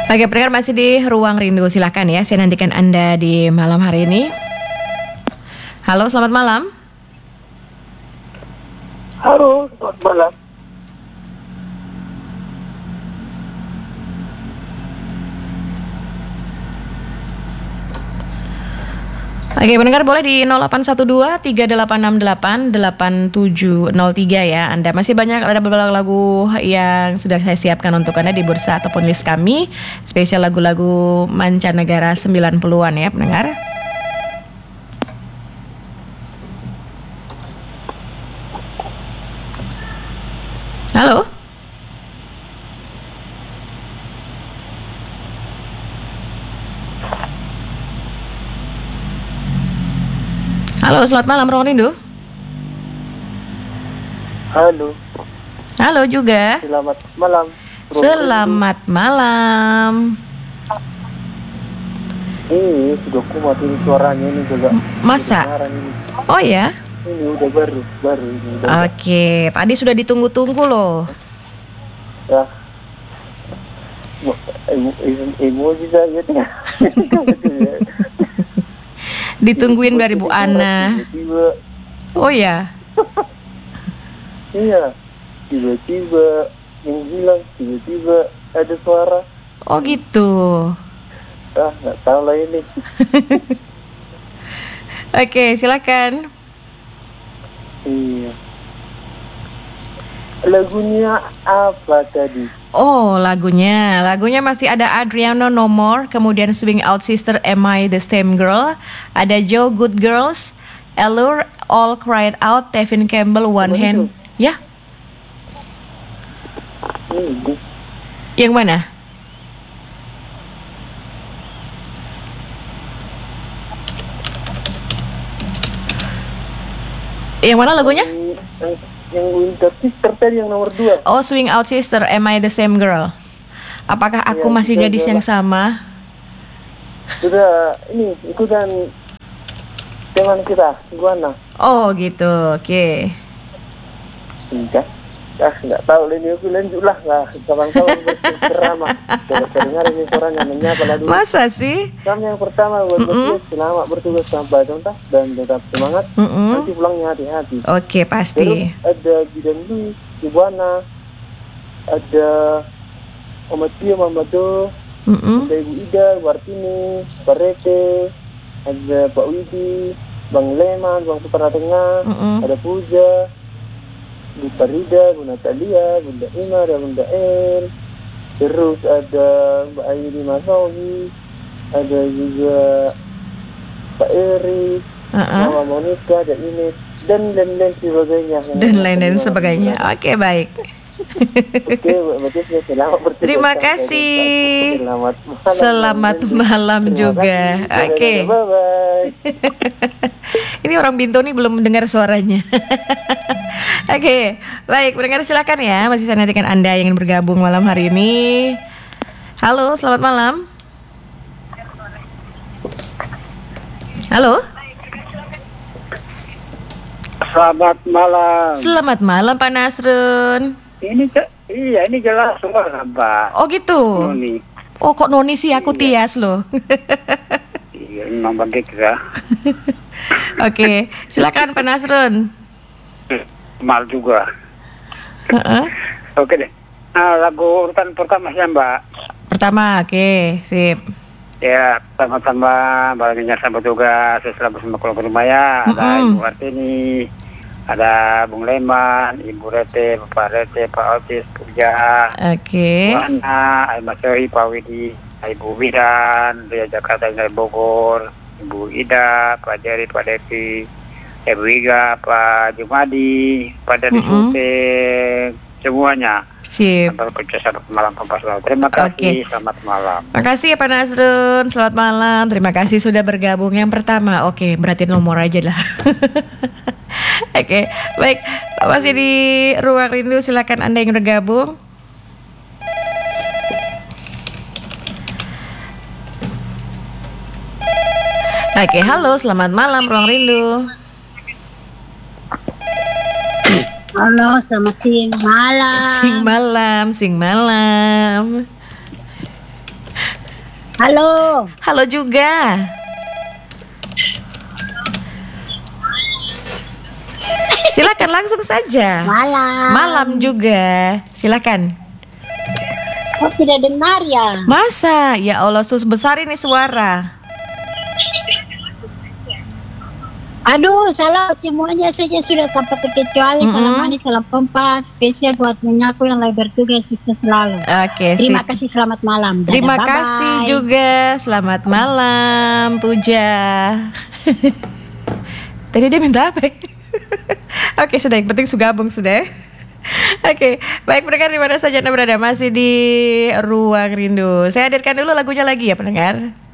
Oke, pendengar masih di Ruang Rindu. Silakan ya, saya nantikan Anda di malam hari ini. Halo, selamat malam. Halo, selamat malam. Oke, pendengar boleh di 0812 3868 8703 ya. Anda masih banyak ada beberapa lagu yang sudah saya siapkan untuk Anda di bursa ataupun list kami. Spesial lagu-lagu mancanegara 90-an ya, pendengar. Halo. Halo, selamat malam Ruang Rindu. Halo. Halo juga. Selamat malam. Selamat malam. Sudah aku matiin suaranya ini juga. Masa? Ini. Oh ya? Ini udah baru ini. Oke, tadi sudah ditunggu-tunggu loh. Ya. Emoji saja ya. Ditungguin dari Bu Ana. Tiba-tiba. Oh ya? Iya. Tiba-tiba yang hilang, tiba-tiba ada suara. Oh gitu. Nggak tahu lah ini. Oke, silakan. Iya. Lagunya apa tadi? Oh, lagunya masih ada Adriano No More, kemudian Swing Out Sister, Am I the Same Girl, ada Joe Good Girls, Allure, All Cried Out, Tevin Campbell, One Hand. Ya? Yang mana? Yang mana lagunya? Yang Winter Sister tadi yang nomor 2. Oh, Swing Out Sister, Am I the Same Girl? Apakah aku masih gadis yang sama? Sudah, ini ikutan teman kita, Guana. Oh gitu, oke. Enggak. Nggak tahu ini aku lanjutlah nggak kawan-kawan bercerama. Coba dengar ini suaranya menyapa lah dulu. Masa sih? Kami yang pertama buat selamat bertugas sampai tuntas dan tetap semangat. Nanti pulangnya hati-hati. Oke, pasti. Terus ada Bidan Luis, Guana, ada Omat Pio, Mamado, ada Ibu Ida, Wartini, Pak Rete, ada Pak Widi, Bang Leman, Bang Putra Tengah, ada Puja, Bu Farida, Bu Natalia, Bunda Ima, dan Bunda El. Terus ada Mbak Ayu Masawi, ada juga Pak Eri, Mama Monica, dan ini dan lain-lain sebagainya. Dan lain-lain sebagainya. Oke, baik. Oke, berarti selamat bertugas. Terima kasih. Selamat malam juga. Oke. Bye-bye. Ini orang Bintu nih belum mendengar suaranya. Oke, baik, pendengar silakan ya. Masih saya nantikan Anda yang ingin bergabung malam hari ini. Halo, selamat malam. Halo. Selamat malam. Selamat malam Pak Nasrun. Ini jelas semua Mbak. Oh gitu. Noni. Oh kok Noni sih, aku Tias loh. Iya, nomor ya. Oke, silakan Pak Nasrun. Mal juga. Oke deh. Lagu urutan pertama ya Mbak. Pertama, oke, sip. Ya, pertama-tama baginya sama tugas selalu bersama keluarga rumah ya. Ada Ibu Kartini, ada Bung Leman, Ibu Rete, Bapak Rete, Pak Otis, Puja, Oke. Wana, Mas Sohi, Pak Widi, Ibu Widan, Ria Jakarta, dari Bogor, Ibu Ida, Pak Jerry, Pak Devi, Ibu Iga, Pak Jumadi, Pak Dari Suteng, semuanya. Sip. Selamat malam, terima kasih. Selamat malam. Terima kasih ya Pak Nasrun. Selamat malam. Terima kasih sudah bergabung. Yang pertama, oke, berarti nomor aja lah. Oke, baik. Masih di Ruang Rindu, silakan Anda yang bergabung. Oke, halo, selamat malam Ruang Rindu. Halo, selamat siang malam. Sing malam. Halo. Halo juga. Silakan langsung saja. Malam. Malam juga. Silakan. Kok tidak dengar ya? Masa? Ya Allah, sus besar ini suara. Aduh, salah semuanya saja sudah tanpa terkecuali. Salam manis, salam kompak. Spesial buat menyaku yang lagi bertugas, sukses selalu. Oke, Terima sip. kasih, selamat malam. Dadah, Terima bye-bye. kasih juga. Selamat malam, Puja. Tadi dia minta apa? Oke, sudah. Yang penting gabung sudah. Oke, baik pendengar di mana saja Anda berada, masih di Ruang Rindu. Saya hadirkan dulu lagunya lagi ya pendengar.